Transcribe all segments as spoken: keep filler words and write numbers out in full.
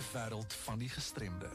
Leefwêreld van die gestremde.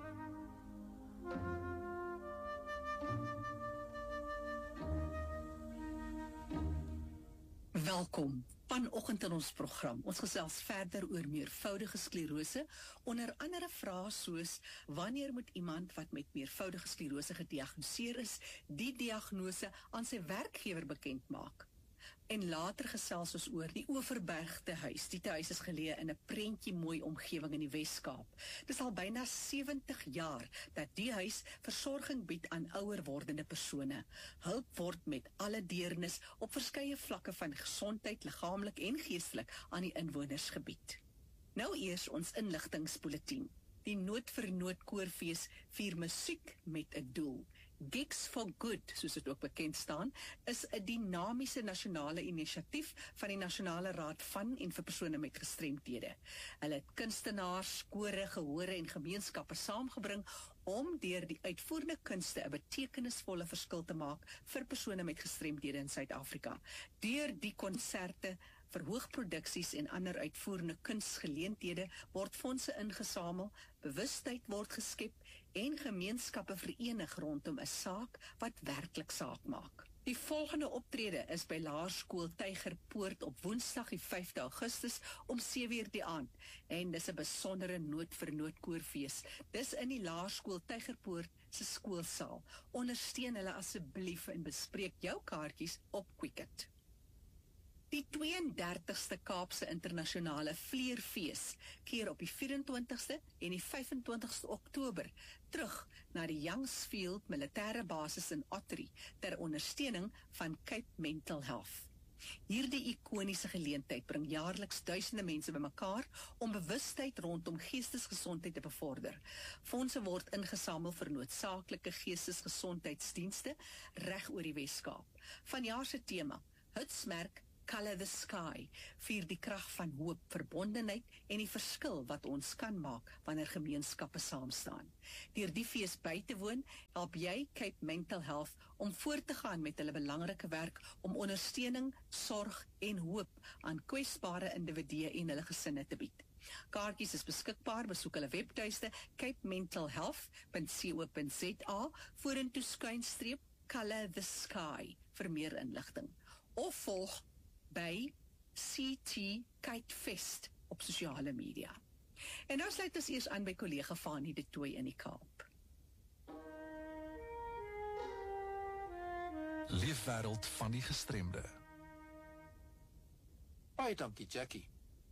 Welkom. Vanoggend in ons program. Ons gesels verder oor meervoudige sklerose, onder andere vrae soos: wanneer moet iemand wat met meervoudige sklerose gediagnoseer is, die diagnose aan sy werkgewer bekend maak? En later gesels ons oor die Overbergte huis. Die huis is geleë in 'n prentjie mooi omgewing in die Wes-Kaap. Dis al byna sewentig jaar dat die huis versorging bied aan ouer wordende persone. Hulp word met alle deernis op verskeie vlakke van gesondheid, liggaamlik en geestelik aan die inwoners gebied. Nou eers ons inligtingsbulletin. Die Noot vir Noot Koorfees vier musiek met 'n doel. Gigs for Good, soos dit ook bekend staan, is 'n dinamiese nasionale inisiatief van die Nasionale Raad van en vir persone met gestremthede. Hulle het kunstenaars, kore, gehore en gemeenskappe saamgebring om deur die uitvoerende kunste 'n betekenisvolle verskil te maak vir persone met gestremthede in Suid-Afrika. Deur die konserte, verhoogproduksies en ander uitvoerende kunsgeleenthede word fondse ingesamel, bewustheid word geskep en gemeenskappe verenig rondom 'n saak wat werklik saak maak. Die volgende optrede is by Laerskool Tygerpoort op Woensdag die vyfde Augustus om sewe uur die aand en dis 'n besondere Noot vir Noot Koorfees. Dis in die Laerskool Tygerpoort se skoolsaal. Ondersteun hulle asseblief en bespreek jou kaartjies op Quicket. Die twee en dertigste Kaapse Internasionale Vleerfees keer op die vyf en twintigste en die vyf en twintigste Oktober terug na die Youngsfield Militêre Basis in Ottery ter ondersteuning van Cape Mental Health. Hierdie ikoniese geleentheid bring jaarliks duisende mense bymekaar om bewustheid rondom geestesgesondheid te bevorder. Fondse word ingesamel vir noodsaaklike geestesgesondheidsdienste reg oor die Wes-Kaap. Vanjaar se tema, Hitsmerk Color the Sky, vier die krag van hoop, verbondenheid en die verskil wat ons kan maak wanneer gemeenskappe saamstaan. Deur die fees by te woon, help jy Cape Mental Health om voort te gaan met hulle belangrike werk om ondersteuning, sorg en hoop aan kwesbare individue en hulle gesinne te bied. Kaartjies is beskikbaar, besoek hulle webtuiste cape mental health punt co punt za vorentoe skuinstreep Color the Sky vir meer inligting. Of volg by C T Kite Fest op sosiale media. En nou sluit ons eers aan by kollega Fanie de Tooy in die Kaap. Leefwêreld van die gestremde. Baie dankie, Jackie.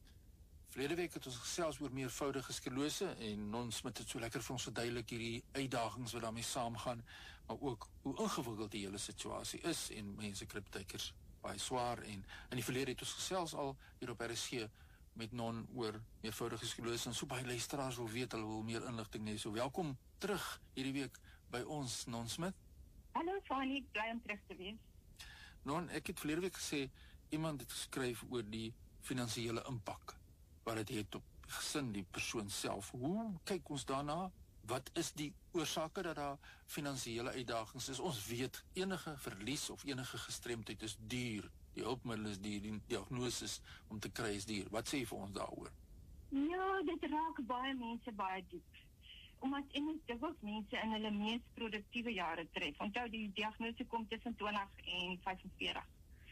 Verlede week het ons gesels oor meervoudige sklerose en ons met dit so lekker vir ons verduidelik hierdie uitdagings wat daarmee saamgaan, maar ook hoe ingewikkeld die hele situasie is en mense kry partykeer baie swaar en in die verlede het ons gesels al hier op R S G met non oor meervoudige sklerose en so baie luisteraars wil weet, hulle wil meer inligting hê. So welkom terug hierdie week by ons, Non Smit. Hallo Fanie, bly om terug te wees. Non, ek het verlede week gesê, iemand het geskryf oor die finansiële impak wat het het op die gesin, die persoon self. Hoe kyk ons daarna? Wat is die oorsake dat daar finansiële uitdagings is? Ons weet, enige verlies of enige gestremdheid is duur. Die hulpmiddel is duur, die diagnoses om te kry is duur. Wat sê jy vir ons daaroor? Ja, dit raak baie mense baie diep. Omdat en dikwels mense in hulle mees produktiewe jare tref. Onthou, die diagnose kom tussen twintig en vyfenveertig.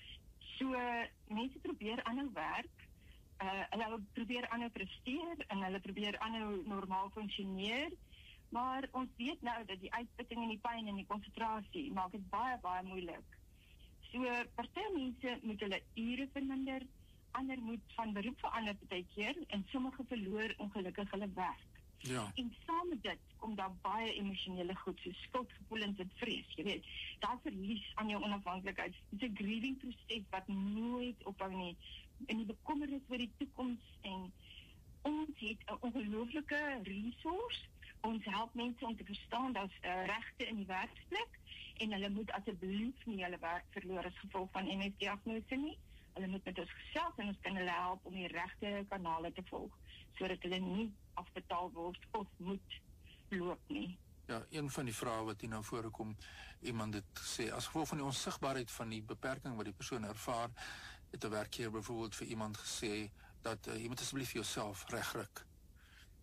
So, mense probeer aanhou werk, uh, hulle probeer aanhou presteer, en hulle probeer aanhou normaal funksioneer, maar ons weet nou dat die uitputting en die pyn en die konsentrasie maak dit baie, baie moeilik. So, party mense moet hulle ure verminder, ander moet van beroep verander partykeer, en sommige verloor ongelukkig hulle werk. Ja. En saam met dit kom daar baie emosionele goed, so skuldgevoelens en vrees, jy weet, daar verlies aan jou onafhanklikheid. Dit is 'n grieving proses wat nooit ophou nie, en die bekommernis oor die toekoms, en ons het 'n ongelooflike resource. Ons help mense om te verstaan dat uh, regte in die werksplek, en hulle moet asseblief nie hulle werk verloor as gevolg van M S-diagnose nie. Hulle moet met ons gesels en ons kan hulle help om die regte kanale te volg, sodat hulle nie afbetaal word of moet loop nie. Ja, een van die vrae wat hier nou voorkom, iemand het gesê, as gevolg van die onsigbaarheid van die beperking wat die persoon ervaar, het 'n werkgewer byvoorbeeld vir iemand gesê, dat uh, jy moet asseblief jouself regryk.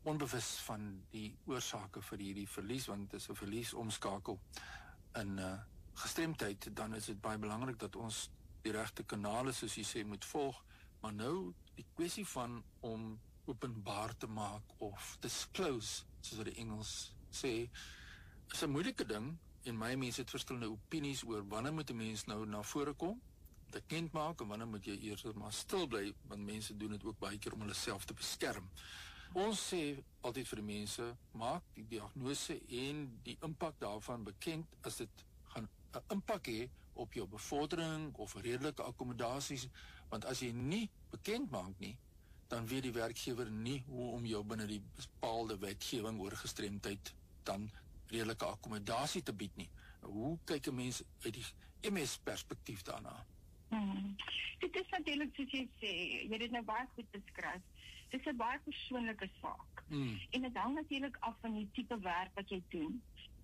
onbewus van die oorsake vir hierdie verlies, want dit is 'n verlies omskakel in uh, gestremdheid, dan is dit baie belangrik dat ons die regte kanale, soos jy sê, moet volg, maar nou die kwessie van om openbaar te maak of disclose, soos wat die Engels sê, is 'n moeilike ding, en my mense het verskillende opinies oor wanneer moet 'n mens nou na vore kom, te kent maak, en wanneer moet jy eers maar stil bly, want mense doen dit ook baie keer om hulle self te beskerm. Ons sê altyd vir die mense, maak die diagnose en die impak daarvan bekend as dit gaan 'n impak hê op jou bevordering of redelike akkommodasies, want as jy nie bekend maak nie, dan weet die werkgewer nie hoe om jou binne die bepaalde wetgewing oor gestremdheid dan redelike akkommodasie te bied nie. Hoe kyk 'n mens uit die M S perspektief daarna? Hmm. Dit is natuurlijk, soos jy sê, jy het dit nou baie goed beskryf, dit is 'n baie persoonlike saak. Hmm. En dit hang natuurlijk af van die tipe werk wat jy doen.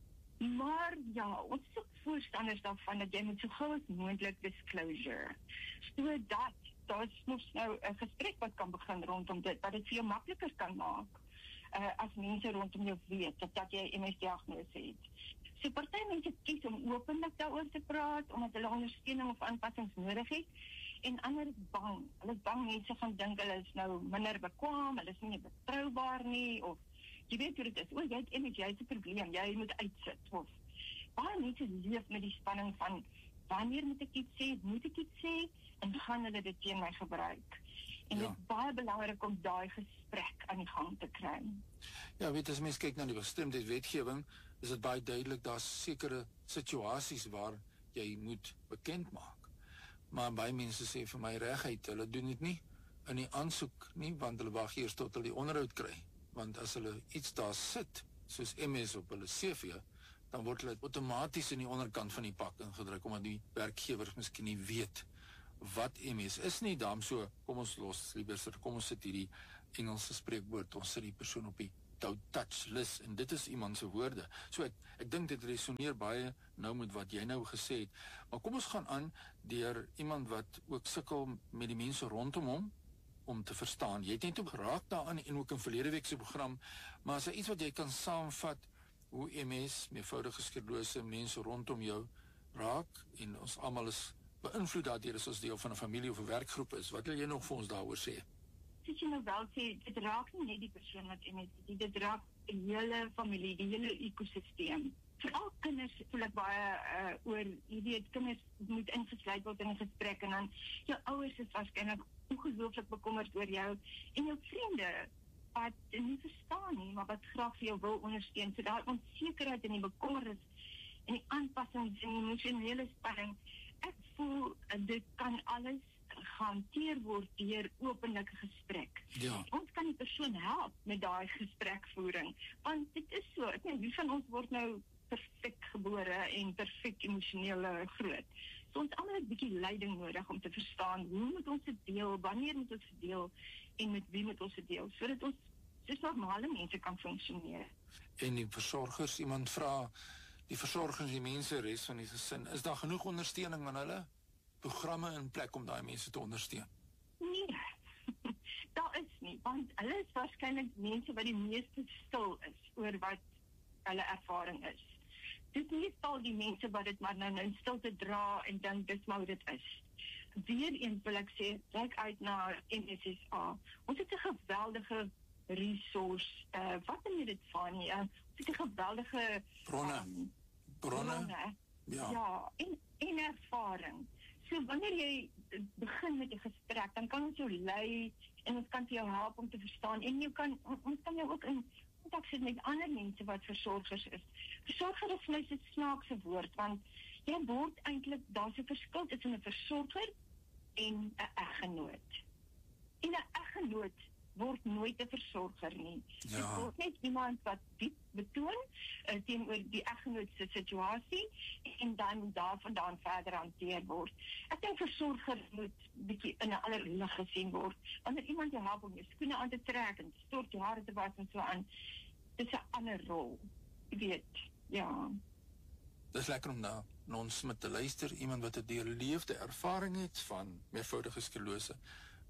Maar ja, ons is ook voorstanders daarvan dat jy moet so gou as moontlik disclosure, sodat daar is nog nou 'n gesprek wat kan begin rondom dit, wat dit vir jou makliker kan maak, uh, as mense rondom jou weet, dat, dat jy 'n M S-diagnose het. So party mense kies om openlik daaroor te praat, omdat hulle ondersteuning of aanpassings nodig het, en ander is bang. Hulle is bang mense gaan dink hulle is nou minder bekwam, hulle is nie betroubaar nie, of jy weet hoe dit is, o, jy het M S, jy het 'n probleem, jy moet uitsit, of baie mense leef met die spanning van, wanneer moet ek iets sê, moet ek iets sê, en gaan hulle dit teen my gebruik. En ja. Dit is baie belangrik om daai gesprek aan die gang te kry. Ja, weet, as mens kyk na die gestremdheidswetgewing, is dit baie duidelik, daar's sekere situasies waar jy moet bekend maak. Maar baie mense sê vir my reguit, hulle doen dit nie in die aansoek nie, want hulle wag eers tot hulle die onderhoud kry. Want as hulle iets daar sit, soos M S op hulle C V, dan word hulle outomaties in die onderkant van die pak ingedruk, omdat die werkgewers miskien nie weet wat M S is nie. Daarom so, kom ons los, liewer, kom ons sit hierdie Engelse spreekwoord, ons sit die persoon op die touch list, en dit is iemand se woorde. So ek, ek dink dit resoneer baie nou met wat jy nou gesê het. Maar kom ons gaan aan deur iemand wat ook sukkel met die mense rondom hom, om te verstaan. Jy het net ook geraak daaraan, en ook in verlede week se program, maar is daar iets wat jy kan saamvat, hoe M S, meervoudige sklerose, mense rondom jou raak, en ons almal is beïnvloed daardeur as ons deel van 'n familie of 'n werkgroep is. Wat wil jy nog vir ons daaroor sê? Soos jy nou wel sê, dit raak nie net die persoon wat M S het, dit raak die hele familie, die hele ekosisteem. Veral kinders voel ek baie uh, oor, jy weet, kinders moet ingesluit word in 'n gesprek, en dan jou ouers is waarskynlik ongelooflik bekommerd oor jou, en jou vriende wat nie verstaan nie, maar wat graag vir jou wil ondersteun. So daai onsekerheid en die bekommernis en die aanpassings en die emosionele spanning, ek voel dit kan alles gehanteer word deur openlike gesprek. Ja. Ons kan die persoon help met daai gesprekvoering, want dit is so, ek weet, wie van ons word nou perfek gebore en perfek emosioneel groot. So ons almal het 'n bietjie leiding nodig om te verstaan, hoe moet ons dit deel, wanneer moet ons dit deel, en met wie moet ons dit deel, sodat ons soos normale mense kan funksioneer. En die versorgers, iemand vra, die versorgers, die mense, res van die gesin, is daar genoeg ondersteuning aan hulle? Programme in plek om daai mense te ondersteun? Nee, daar is nie, want hulle is waarskynlik mense wat die meeste stil is oor wat hulle ervaring is. Dit is meestal die mense wat dit maar nou in stilte dra en dan dis maar hoe dit is. Weereens wil ek sê, kyk uit na N S S A. Ons het 'n geweldige resource, uh, wat is dit van nie? Uh, ons het 'n geweldige bronne, um, bronne, bronne. Ja, ja en, en ervaring. So wanneer jy begin met 'n gesprek, dan kan ons jou lei en ons kan vir jou help om te verstaan, en jy kan, ons kan jou ook in kontak sit met ander mense wat versorgers is. Versorger is net 'n snaakse woord, want jy word eintlik, daar's 'n verskil tussen 'n versorger en 'n eggenoot. En 'n eggenoot word nooit 'n versorger nie. Ja. Dit word net iemand wat diep betoon uh, teenoor die eggenoot se situasie, en dan moet daarvandaan verder hanteer word. Ek dink versorger moet bietjie in 'n ander lig gesien word. Wanneer iemand jou help om jou skoene aan te trek en stort jou hare te was en so aan, dis 'n ander rol. Jy weet, ja. Dis lekker om na ons met te luister, iemand wat 'n deurleefde ervaring het van meervoudige sklerose.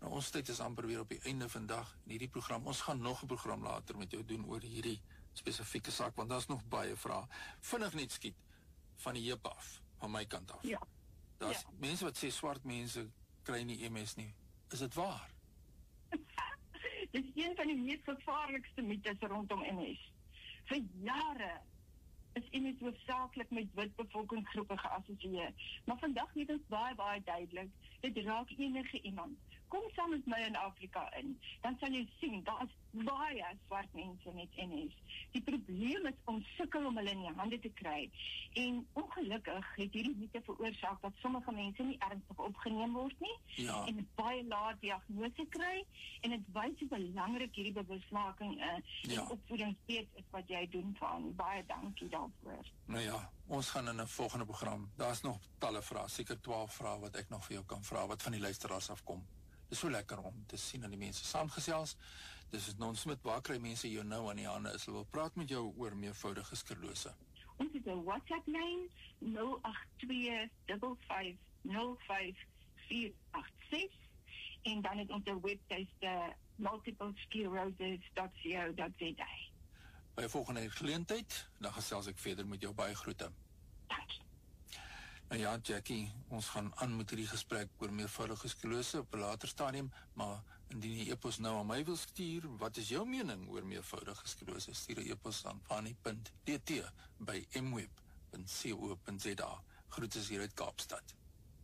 Nou, ons tyd is amper weer op die einde vandag in hierdie program. Ons gaan nog 'n program later met jou doen oor hierdie spesifieke saak, want daar's nog baie vrae. Vinnig net skiet van die heup af, van my kant af. Ja. Daar's Ja. mense wat sê swart mense kry nie M S nie. Is dit waar? Dit is een van die meest gevaarlikste mythes rondom M S. Vir jare is M S hoofsaaklik met wit bevolkingsgroepe geassosieer. Maar vandag weet ons baie, baie duidelik, dit raak enige iemand. Kom saam met my in Afrika in, dan sal jy sien, daar is baie swart mense met M S. Die probleem is om sukkel om hulle in die hande te kry. En ongelukkig het hierdie mythe veroorsaak dat sommige mense nie ernstig opgeneem word nie, Ja. en baie laat diagnose kry, en dit wys hoe belangrik hierdie bewusmaking uh, Ja. en opvoeding steeds is wat jy doen van. Baie dankie daarvoor. Nou ja, ons gaan in 'n volgende program. Daar's nog talle vrae, seker twaalf vrae wat ek nog vir jou kan vra wat van die luisteraars afkom. Dit is so lekker om te sien dat die mense saamgesels. Dis Non Smit, waar kry mense jou nou aan die hande as hulle wil praat met jou oor meervoudige sklerose? Ons het 'n WhatsApp-lyn nul agt twee vyf vyf nul vyf vier agt ses en dan het ons 'n webtuiste multiple sclerosis dot co dot za. By 'n volgende geleentheid, dan gesels ek verder met jou. Baie groete. Dankie. Nou ja, Jackie, ons gaan aan met hierdie gesprek oor meervoudige sklerose op 'n later stadium, maar indien jy e-pos nou aan my wil stuur, wat is jou mening oor meervoudige sklerose? Stuur 'n e-pos aan fani punt d t by m web punt co punt za. Groete hier uit Kaapstad.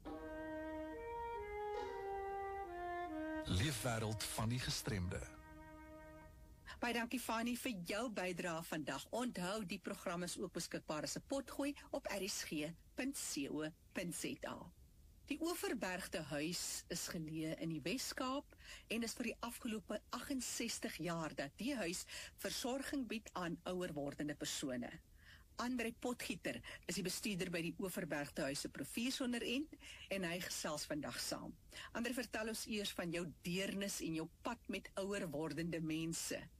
Leefwêreld van die gestremde. Baie dankie Fani vir jou bydrae vandag. Onthou, die program is ook beskikbaar as 'n potgooi op r s g punt co punt za. Die Oeverbergte huis is geleë in die Wes-Kaap en is vir die afgelope agt en sestig jaar dat die huis versorging bied aan ouer wordende persone. André Potgieter is die bestuurder by die Oeverbergte huis se Profiersonderend en hy gesels vandag saam. André, vertel ons eers van jou deernis en jou pad met ouer wordende mense.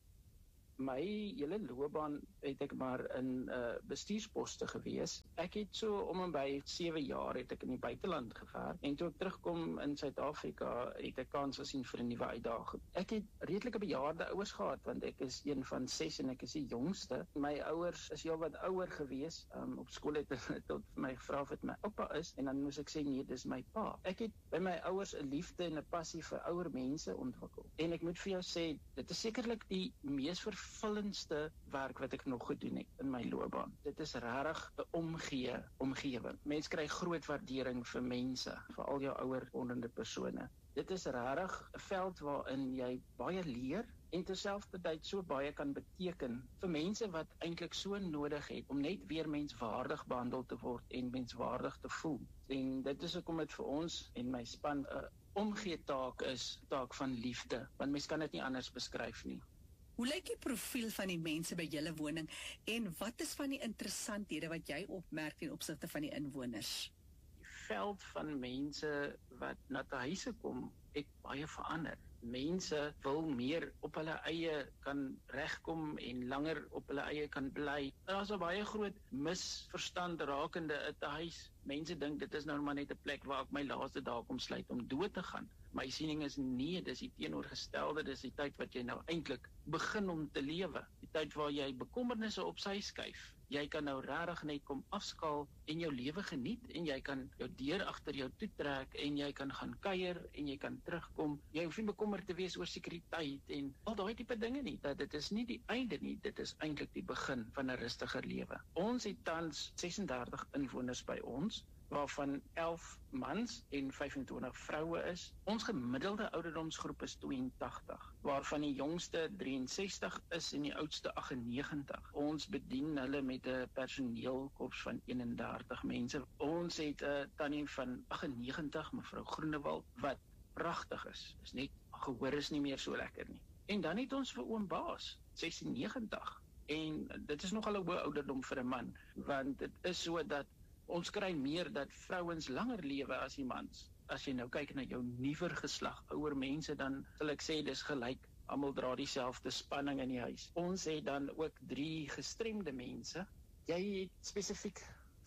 My hele loopbaan het ek maar in uh, bestuursposte gewees. Ek het so om en by sewe jaar het ek in die buiteland gewerk en toe ek terugkom in Suid-Afrika het ek kans gesien vir 'n nuwe uitdaging. Ek het redelike bejaarde ouers gehad want ek is een van ses en ek is die jongste. My ouers is heelwat ouer gewees. Um, op skool het hulle tot my gevra of dit my oupa is en dan moes ek sê nee, dis my pa. Ek het by my ouers 'n liefde en 'n passie vir ouer mense ontwikkel. En ek moet vir jou sê, dit is sekerlik die mees vervullendste werk wat ek nog gedoen het in my loopbaan. Dit is regtig 'n omgee omgewing. Mense kry groot waardering vir mense, vir al jou ouer wordende persone. Dit is regtig 'n veld waarin jy baie leer en terselfdertyd so baie kan beteken vir mense wat eintlik so nodig het om net weer menswaardig behandel te word en menswaardig te voel. En dit is hoekom dit vir ons en my span 'n omgee taak is, taak van liefde, want mens kan dit nie anders beskryf nie. Hoe lyk die profiel van die mense by julle woning en wat is van die interessanthede wat jy opmerk ten opsigte van die inwoners? Die veld van mense wat na te huise kom, het baie verander. Mense wil meer op hulle eie kan regkom en langer op hulle eie kan bly. Daar's 'n baie groot misverstand rakende 'n huis. Mense dink dit is nou maar net 'n plek waar ek my laaste dae kom sluit om dood te gaan. My siening is nee, dis die teenoorgestelde, dis die tyd wat jy nou eintlik begin om te lewe. Die tyd waar jy bekommernisse op sy skuif. Jy kan nou regtig net kom afskaal en jou lewe geniet en jy kan jou deur agter jou toetrek en jy kan gaan kuier en jy kan terugkom. Jy hoef nie bekommerd te wees oor sekuriteit en al daai tipe dinge nie. Dat dit is nie die einde nie, dit is eintlik die begin van 'n rustiger lewe. Ons het tans ses en dertig inwoners by ons, waarvan elf mans en vyf en twintig vroue is. Ons gemiddelde ouderdomsgroep is twee en tagtig, waarvan die jongste drie en sestig is en die oudste agt en negentig. Ons bedien hulle met 'n personeelkorps van een en dertig mense. Ons het 'n tannie van agt en negentig, mevrou Groenewald, wat pragtig is. Is net gehoor is nie meer so lekker nie. En dan het ons vir oom Baas, ses en negentig. En dit is nogal 'n hoë ouderdom vir 'n man, want dit is so dat ons kry meer dat vrouens langer lewe as die mans. As jy nou kyk na jou nuwer geslag, ouer mense, dan sal ek sê dis gelyk. Almal dra dieselfde spanning in die huis. Ons het dan ook drie gestremde mense. Jy het spesifiek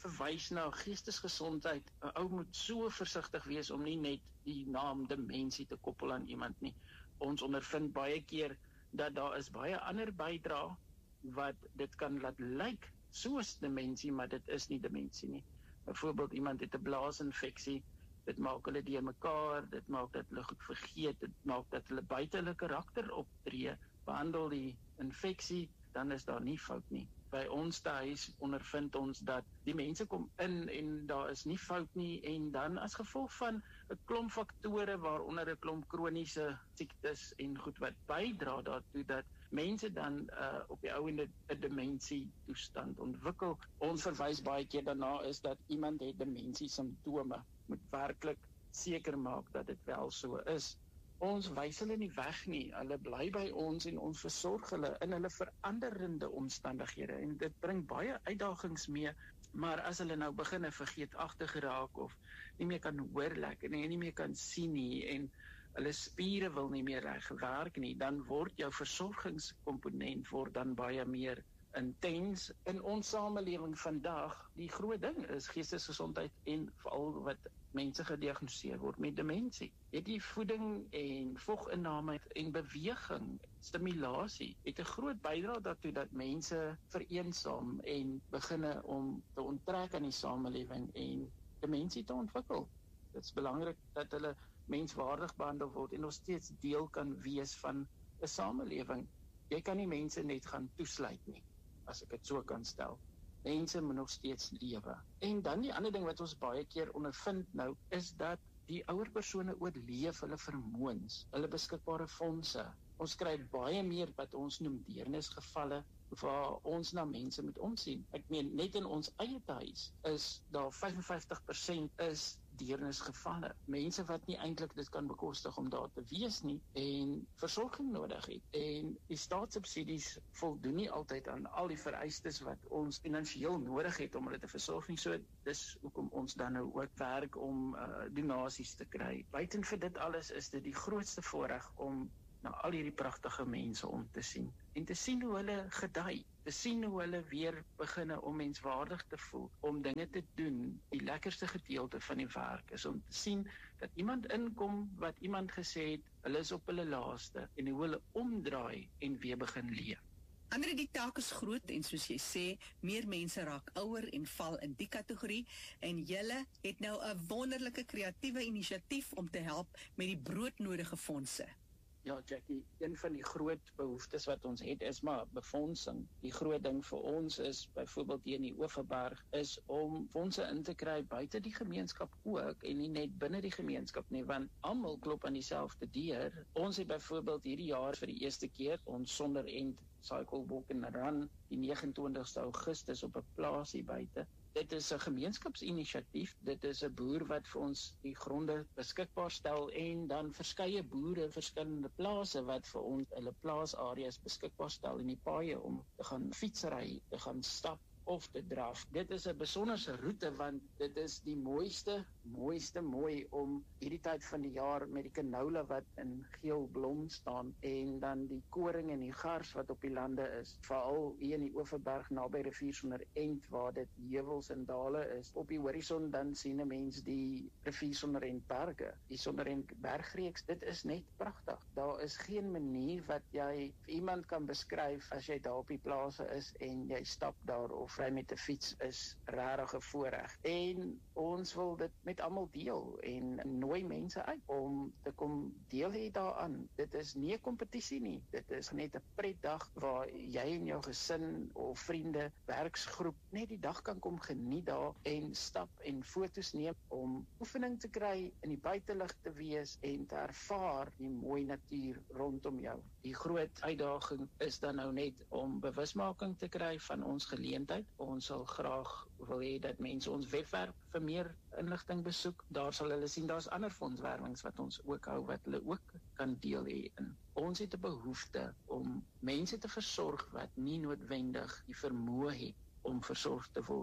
verwys na geestesgesondheid. 'n Ou moet so versigtig wees om nie net die naam demensie te koppel aan iemand nie. Ons ondervind baie keer dat daar is baie ander bydrae wat dit kan laat lyk soos demensie, maar dit is nie demensie nie. Byvoorbeeld iemand het 'n blaasinfeksie, dit maak hulle deur mekaar, dit maak dat hulle goed vergeet, dit maak dat hulle buite hulle karakter optree, behandel die infeksie, dan is daar nie fout nie. By ons tuis ondervind ons dat die mense kom in en daar is nie fout nie, en dan as gevolg van 'n klomp faktore waaronder 'n klomp kroniese siektes en goed wat bydra daartoe dat mense dan uh, op die ouende 'n demensie toestand ontwikkel. Ons verwys baie keer daarna is dat iemand het demensie simptome, moet werklik seker maak dat dit wel so is. Ons wys hulle nie weg nie, hulle bly by ons en ons versorg hulle in hulle veranderende omstandighede en dit bring baie uitdagings mee, maar as hulle nou begin vergeetagtig geraak of nie meer kan hoor lekker nie, nie meer kan sien nie en hulle spiere wil nie meer reg werk nie, dan word jou versorgingskomponent word dan baie meer intens. In ons samelewing vandag, die groot ding is geestesgesondheid en veral wat mense gediagnoseer word met demensie. Het die voeding en voginname en beweging, stimulasie, het 'n groot bydrae daartoe dat mense vereensaam en beginne om te onttrek aan die samelewing en demensie te ontwikkel. Dit is belangrik dat hulle menswaardig behandel word en nog steeds deel kan wees van 'n samelewing. Jy kan nie mense net gaan toesluit nie, as ek dit so kan stel. Mense moet nog steeds lewe. En dan die ander ding wat ons baie keer ondervind nou, is dat die ouer persone oorleef hulle vermoëns, hulle beskikbare fondse. Ons kry baie meer wat ons noem deernisgevalle, waar ons na mense moet omsien. Ek meen, net in ons eie huis is daar vyf en vyftig persent is deernisgevalle. Mense wat nie eintlik dit kan bekostig om daar te wees nie en versorging nodig het. En die staatssubsidies voldoen nie altyd aan al die vereistes wat ons finansiëel nodig het om hulle te versorg nie. So dis hoekom ons dan nou ook werk om uh, donasies te kry. Buiten vir dit alles is dit die grootste voorreg om na al hierdie pragtige mense om te sien. En te sien hoe hulle gedei, te sien hoe hulle weer beginne om menswaardig te voel, om dinge te doen. Die lekkerste gedeelte van die werk is om te sien dat iemand inkom wat iemand gesê het, hulle is op hulle laaste, en hoe hulle omdraai en weer begin leef. Andre, die taak is groot en soos jy sê, meer mense raak ouer en val in die kategorie en julle het nou 'n wonderlike kreatiewe inisiatief om te help met die broodnodige fondse. Ja, Jackie, een van die groot behoeftes wat ons het is maar befondsing. Die groot ding vir ons is, byvoorbeeld hier in die Oeverberg, is om fondse in te kry buite die gemeenskap ook en nie net binne die gemeenskap nie, want almal klop aan dieselfde deur. Ons het byvoorbeeld hierdie jaar vir die eerste keer ons sonder end cycle walk and run die nege en twintigste Augustus op 'n plaas hier buite. Dit is 'n gemeenskapsinisiatief, dit is 'n boer wat vir ons die gronde beskikbaar stel en dan verskeie boere, verskillende plase wat vir ons hulle plaasareas beskikbaar stel en die paaie om te gaan fietsry, te gaan stap of te draf. Dit is 'n besonderse roete want dit is die mooiste, mooiste mooi om hierdie tyd van die jaar met die canola wat in geel blom staan en dan die koring en die gars wat op die lande is, veral hier in die Oeverberg naby rivier Sonder End waar dit heuwels en dale is. Op die horison dan sien 'n mens die rivier Sonder End berge, die Sonder End bergreeks. Dit is net pragtig. Daar is geen manier wat jy vir iemand kan beskryf as jy daar op die plase is en jy stap daar of ry met 'n fiets is regtig 'n voorreg. En ons wil dit met almal deel en nooi mense uit om te kom deel hê daaraan. Dit is nie 'n kompetisie nie. Dit is net 'n pretdag waar jy en jou gesin of vriende, werksgroep net die dag kan kom geniet daar en stap en foto's neem om oefening te kry, in die buitelug te wees en te ervaar die mooi natuur rondom jou. Die groot uitdaging is dan nou net om bewusmaking te kry van ons geleentheid. Ons sal graag wil hê dat mense ons webwerf vir meer inligting besoek. Daar sal hulle sien, daar's ander fondswerwings wat ons ook hou, wat hulle ook kan deel hê in. Ons het 'n behoefte om mense te versorg wat nie noodwendig die vermoë het om versorg te word nie.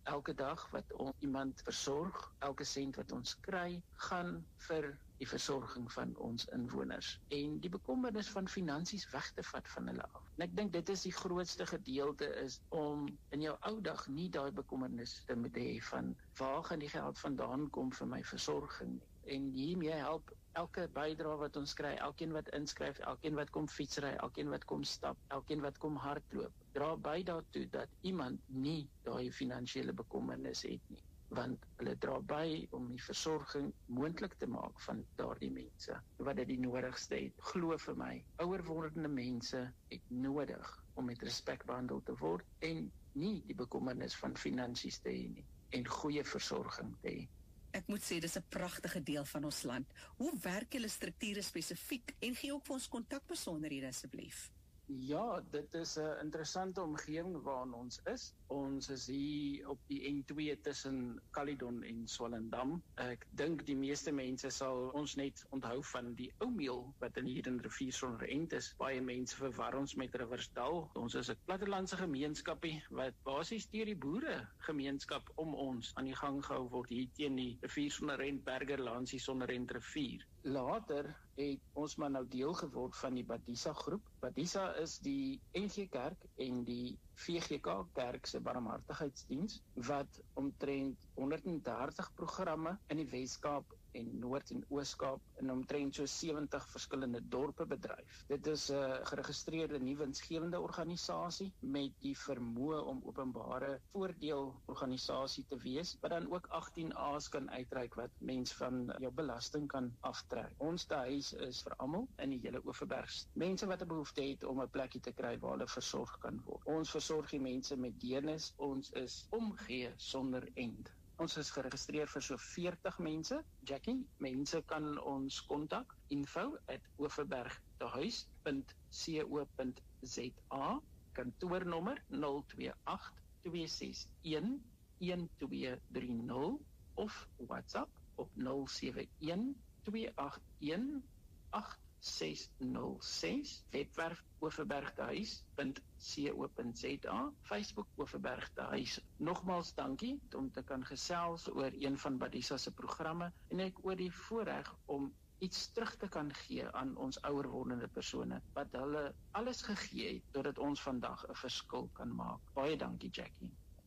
Elke dag wat on, iemand versorg, elke sent wat ons kry, gaan vir die versorging van ons inwoners en die bekommernis van finansies weg te vat van hulle af. En ek dink dit is die grootste gedeelte is om in jou ou dag nie daai bekommernis te moet hê van waar gaan die geld vandaan kom vir my versorging nie. En hiermee help elke bydrae wat ons kry, elkeen wat inskryf, elkeen wat kom fietsry, elkeen wat kom stap, elkeen wat kom hardloop, dra by daartoe dat iemand nie daai finansiële bekommernis het nie, want hulle dra by om die versorging moontlik te maak van daardie mense wat dit die nodigste het. Glo vir my, ouer wordende mense het nodig om met respek behandel te word en nie die bekommernis van finansies te hê nie en goeie versorging te hê. Ek moet sê, dis 'n pragtige deel van ons land. Hoe werk julle strukture spesifiek en gee ook vir ons kontakbesonderhede asseblief? Ja, dit is 'n interessante omgewing waarin ons is. Ons is hier op die N twee tussen Caledon en Swellendam. Ek dink die meeste mense sal ons net onthou van die ou meel wat in hier in Riviersonderend is. Baie mense verwar ons met Riversdal. Ons is 'n plattelandse gemeenskapie wat basies deur die boere gemeenskap om ons aan die gang gehou word hier teen die Riviersonderend Bergerlansie Sonderend rivier. Later het ons maar nou deel geword van die Badisa groep. Badisa is die N G Kerk en die V G K Kerk se barmhartigheidsdiens wat omtrent honderd en dertig programme in die Wes-Kaap en Noord- en Oos-Kaap in omtrent so sewentig verskillende dorpe bedryf. Dit is 'n uh, geregistreerde nie-winsgewende organisasie met die vermoë om openbare voordeelorganisasie te wees, wat dan ook agttien A's kan uitreik wat mens van jou belasting kan aftrek. Ons huis is vir almal in die hele Overberg. Mense wat 'n behoefte het om 'n plekkie te kry waar hulle versorg kan word. Ons versorg die mense met deernis. Ons is omgee sonder end. Ons is geregistreer vir so veertig mense. Jackie, mense kan ons kontak, info at overbergtehuis punt co punt za, kantoornommer nul twee agt twee ses een een twee drie nul of WhatsApp op nul sewe een twee agt een agt ses nul ses, webwerf overbergtehuis punt co punt za, Facebook Overbergtehuis. Nogmaals dankie om te kan gesels oor een van Badisa se programme en ek oor die voorreg om iets terug te kan gee aan ons ouer wordende persone wat hulle alles gegee het totdat ons vandag 'n verskil kan maak. Baie dankie Jackie.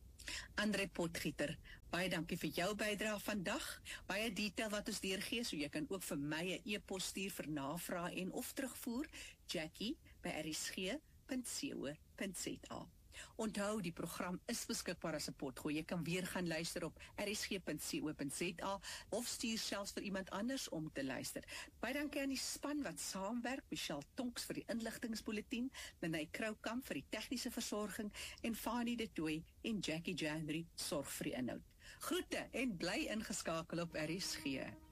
Andre Potgieter, baie dankie vir jou bydrae vandag. Baie detail wat ons deurgee, so jy kan ook vir my 'n e-pos stuur vir navrae en of terugvoer, Jackie by r s g punt co punt za. Onthou, die program is beskikbaar as 'n potgooi. Jy kan weer gaan luister op r s g punt co punt za of stuur selfs vir iemand anders om te luister. Baie dankie aan die span wat saamwerk, Michelle Tonks vir die inligtingsbulletin, Lenay Kroukamp vir die tegniese versorging en Fanie de Tooy en Jackie Janry sorg vir die inhoud. Groete en bly ingeskakel op R S G.